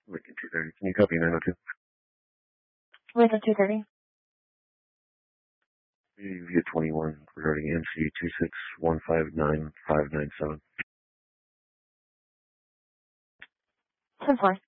Lincoln 230. Can you copy 902? Lincoln 230. Via 21 regarding MC 26159-597. 10-4.